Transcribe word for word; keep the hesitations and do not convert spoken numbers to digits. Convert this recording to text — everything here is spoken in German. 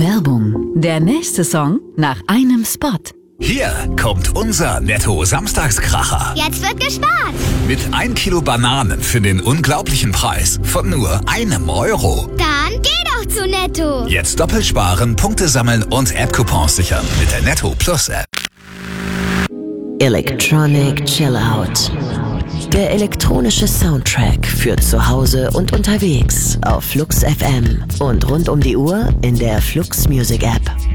Werbung. Der nächste Song nach einem Spot. Hier kommt unser Netto-Samstagskracher. Jetzt wird gespart. Mit ein Kilo Bananen für den unglaublichen Preis von nur einem Euro. Dann geh doch zu Netto. Jetzt doppelt sparen, Punkte sammeln und App-Coupons sichern mit der Netto Plus App. Electronic Chill Out. Der elektronische Soundtrack für zu Hause und unterwegs auf Flux F M und rund um die Uhr in der Flux Music App.